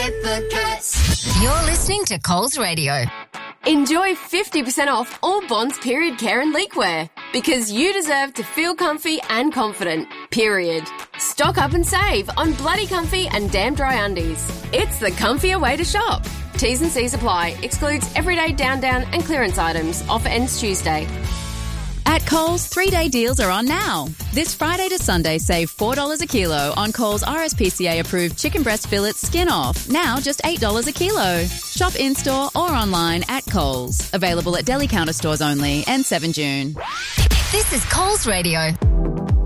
with the guts. You're listening to Coles Radio. Enjoy 50% off all Bonds period care and leakwear, because you deserve to feel comfy and confident, period. Stock up and save on bloody comfy and damn dry undies. It's the comfier way to shop. T's and C's apply. Excludes everyday down and clearance items. Offer ends Tuesday. At Coles, 3-day deals are on now. This Friday to Sunday, save $4 a kilo on Coles RSPCA-approved chicken breast fillets skin off. Now just $8 a kilo. Shop in-store or online at Coles. Available at deli counter stores only and 7 June. This is Coles Radio.